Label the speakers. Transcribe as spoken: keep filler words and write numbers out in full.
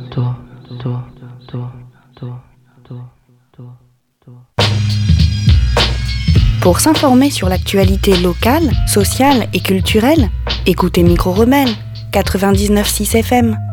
Speaker 1: toi, toi, toi, toi, toi, toi.
Speaker 2: Pour s'informer sur l'actualité locale, sociale et culturelle, écoutez Micro Rebelle, quatre-vingt-dix-neuf virgule six F M.